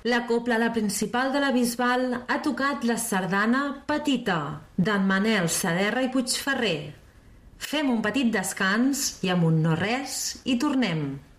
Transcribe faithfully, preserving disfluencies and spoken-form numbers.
La cobla La Principal de la Bisbal ha tocat la sardana Petita, d'en Manel Saderra i Puigferrer. Fem un petit descans i amb un no res hi tornem.